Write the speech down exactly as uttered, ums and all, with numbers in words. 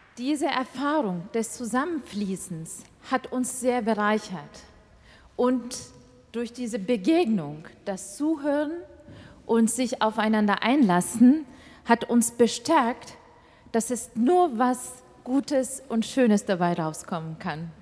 Diese Erfahrung des Zusammenfließens hat uns sehr bereichert. Und durch diese Begegnung, das Zuhören und sich aufeinander einlassen, hat uns bestärkt, dass es nur was Gutes und Schönes dabei rauskommen kann.